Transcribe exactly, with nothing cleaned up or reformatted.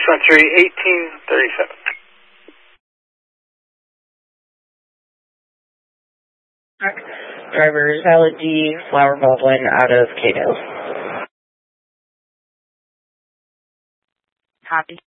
Century eighteen thirty-seven. Driver Valid D, Flower Baldwin out of Cato. Copy.